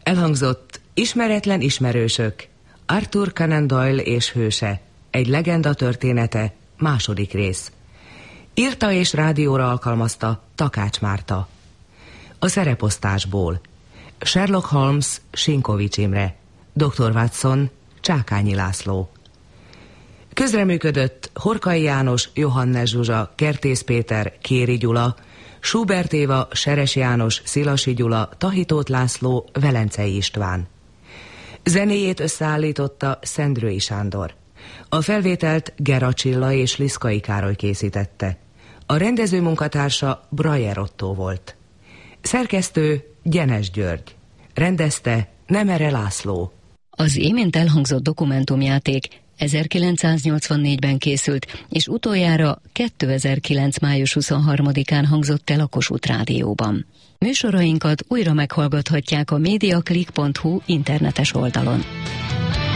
Elhangzott Ismeretlen ismerősök, Arthur Conan Doyle és hőse, egy legenda története, második rész. Írta és rádióra alkalmazta Takács Márta. A szereposztásból: Sherlock Holmes, Sinkovics Imre, Dr. Watson, Csákányi László. Közreműködött Horkai János, Johannes Zsuzsa, Kertész Péter, Kéri Gyula, Schubert Éva, Seres János, Szilasi Gyula, Tahitót László, Velencei István. Zenéjét összeállította Szendrői Sándor. A felvételt Gera Csilla és Liszkai Károly készítette. A rendező munkatársa Brajer Ottó volt. Szerkesztő Gyenes György. Rendezte Nemere László. Az imént elhangzott dokumentumjáték 1984-ben készült, és utoljára 2009. május 23-án hangzott el a Kossuth Rádióban. Műsorainkat újra meghallgathatják a mediaclick.hu internetes oldalon.